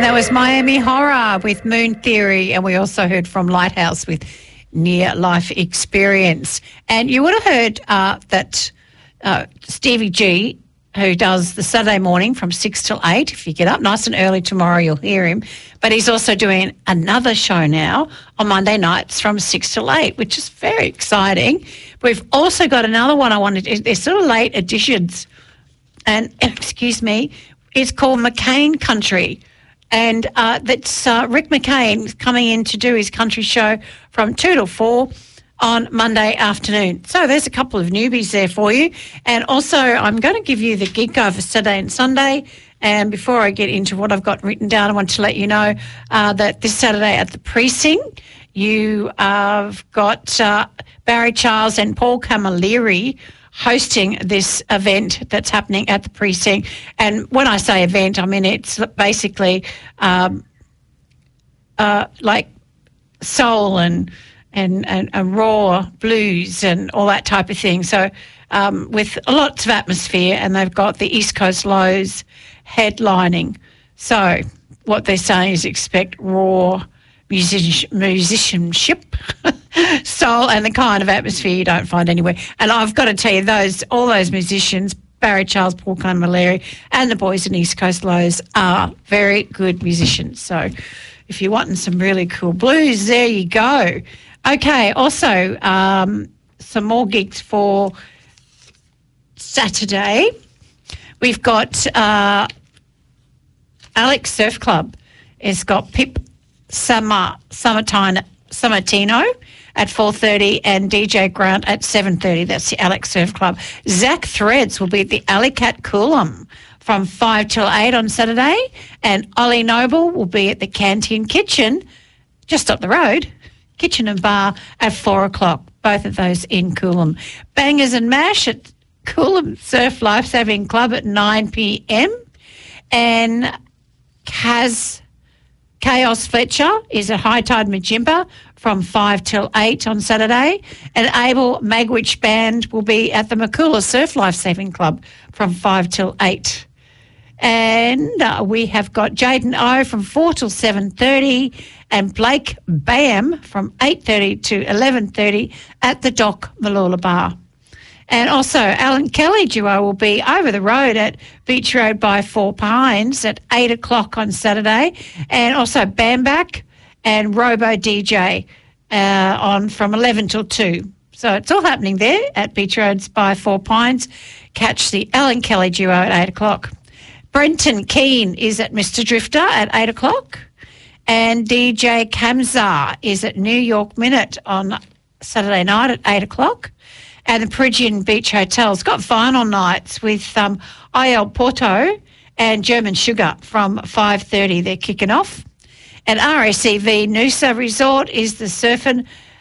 that was Miami Horror with Moon Theory, and we also heard from Lighthouse with Near Life Experience. And you would have heard that Stevie G, who does the Saturday morning from 6 till 8, if you get up nice and early tomorrow, you'll hear him. But he's also doing another show now on Monday nights from 6 till 8, which is very exciting. We've also got another one they're sort of late editions. And, excuse me, it's called McCain Country. And that's Rick McCain coming in to do his country show from 2 till 4 on Monday afternoon. So there's a couple of newbies there for you. And also I'm going to give you the gig over Saturday and Sunday. And before I get into what I've got written down, I want to let you know that this Saturday at the Precinct, you have got Barry Charles and Paul Camilleri hosting this event that's happening at the Precinct. And when I say event, I mean it's basically like soul and raw blues and all that type of thing. So with lots of atmosphere, and they've got the East Coast Lows headlining. So what they're saying is expect raw musicianship, soul, and the kind of atmosphere you don't find anywhere. And I've got to tell you, all those musicians, Barry Charles, Paul Camilleri, and the boys in East Coast Lows are very good musicians. So if you're wanting some really cool blues, there you go. Okay, also some more gigs for Saturday. We've got Alex Surf Club. It's got Pip Sammartino at 4:30 and DJ Grant at 7:30. That's the Alex Surf Club. Zach Threads will be at the Alley Cat Coolum from 5 till 8 on Saturday, and Ollie Noble will be at the Canteen Kitchen just up the road, Kitchen and Bar, at 4 o'clock, both of those in Coolum. Bangers and Mash at Coolum Surf Lifesaving Club at 9 p.m. And Chaos Fletcher is at High Tide Majimba from 5 till 8 on Saturday. And Abel Magwitch Band will be at the Makula Surf Lifesaving Club from 5 till 8. And we have got Jaden O from 4 till 7:30 and Blake Bam from 8:30 to 11:30 at the Dock Malula Bar. And also Alan Kelly Duo will be over the road at Beach Road by Four Pines at 8 o'clock on Saturday. And also Bamback and Robo DJ on from 11 till 2. So it's all happening there at Beach Roads by Four Pines. Catch the Alan Kelly Duo at 8 o'clock. Brenton Keane is at Mr. Drifter at 8 o'clock. And DJ Kamzar is at New York Minute on Saturday night at 8 o'clock. And the Perigian Beach Hotel's got final nights with IL Porto and German Sugar from 5:30. They're kicking off. And RSEV Noosa Resort is the Surfing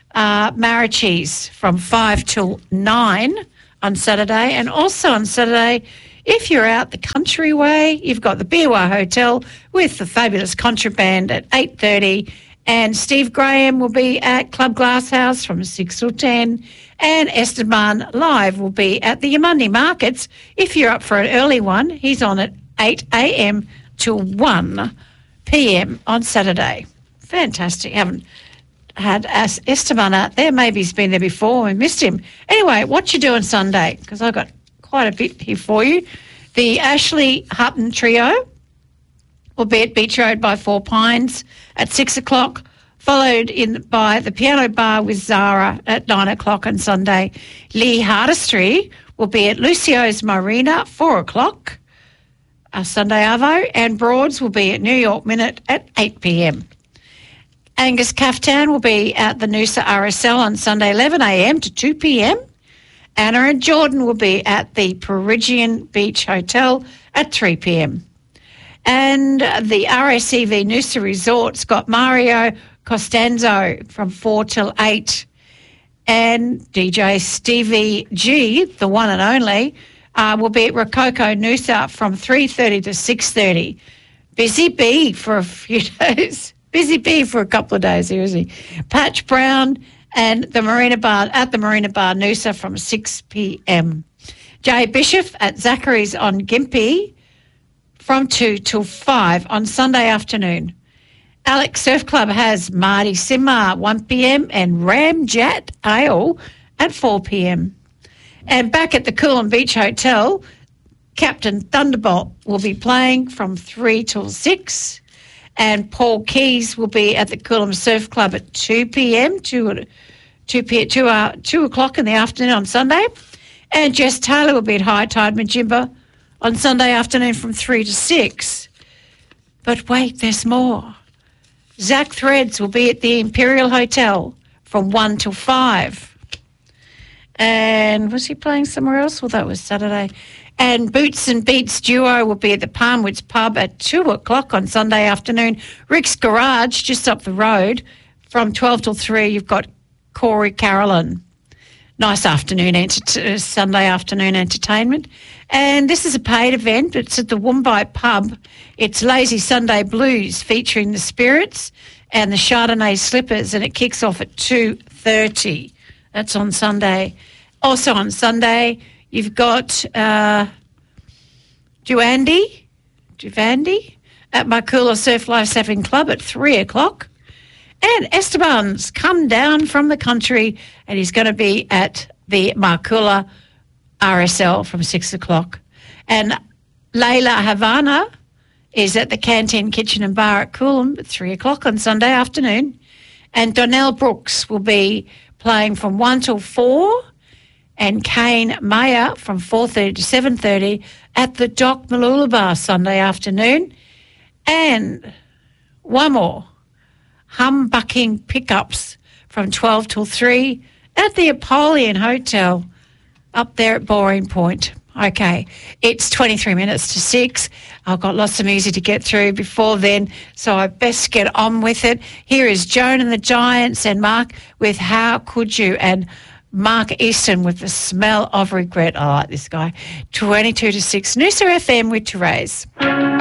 Marrachees from 5 till 9 on Saturday. And also on Saturday, if you're out the country way, you've got the Biwa Hotel with the fabulous Contraband at 8:30. And Steve Graham will be at Club Glasshouse from 6 till 10. And Esteban Live will be at the Yamundi Markets. If you're up for an early one, he's on at 8 a.m. till 1 p.m. on Saturday. Fantastic. Haven't had Esteban out there. Maybe he's been there before. We missed him. Anyway, what you doing Sunday? Because I've got quite a bit here for you. The Ashley Hutton Trio will be at Beach Road by Four Pines at 6 o'clock, followed by the Piano Bar with Zara at 9 o'clock on Sunday. Lee Hardestry will be at Lucio's Marina, 4 o'clock, Sunday Arvo, and Broads will be at New York Minute at 8 p.m. Angus Kaftan will be at the Noosa RSL on Sunday, 11 a.m. to 2 p.m. Anna and Jordan will be at the Perigian Beach Hotel at 3 p.m. And the RSEV Noosa Resort's got Mario Costanzo from 4 till 8. And DJ Stevie G, the one and only, will be at Rococo Noosa from 3:30 to 6:30. Busy bee for a few days. Busy bee for a couple of days, seriously. Patch Brown and the Marina Bar at the Marina Bar Noosa from 6 p.m. Jay Bishop at Zachary's on Gympie from 2 till 5 on Sunday afternoon. Alex Surf Club has Marty Simma 1 p.m. and Ramjat Ale at 4 p.m. And back at the Coolum Beach Hotel, Captain Thunderbolt will be playing from 3 till 6, and Paul Keys will be at the Coolum Surf Club at 2 p.m. 2 o'clock in the afternoon on Sunday, and Jess Taylor will be at High Tide Majimba on Sunday afternoon from 3 to 6. But wait, there's more. Zach Threads will be at the Imperial Hotel from 1 till 5. And was he playing somewhere else? Well, that was Saturday. And Boots and Beats Duo will be at the Palmwoods Pub at 2 o'clock on Sunday afternoon. Rick's Garage, just up the road, from 12 till 3, you've got Corey Carolyn. Nice afternoon, Sunday afternoon entertainment. And this is a paid event. It's at the Woombye Pub. It's Lazy Sunday Blues featuring the Spirits and the Chardonnay Slippers, and it kicks off at 2:30. That's on Sunday. Also on Sunday, you've got Duvandy at Marcoola Surf Life Saving Club at 3 o'clock. And Esteban's come down from the country, and he's going to be at the Marcoola RSL from 6 o'clock. And Layla Havana is at the Canteen Kitchen and Bar at Coolum at 3 o'clock on Sunday afternoon. And Donnell Brooks will be playing from 1 till 4, and Kane Mayer from 4:30 to 7:30 at the Doc Mooloolaba Sunday afternoon. And one more. Humbucking Pickups from 12 till 3 at the Apollyon Hotel up there at Boring Point. Okay, it's 23 minutes to 6. I've got lots of music to get through before then, so I best get on with it. Here is Joan and the Giants and Mark with How Could You, and Mark Easton with The Smell of Regret. I like this guy. 22 to 6. Noosa FM with Therese.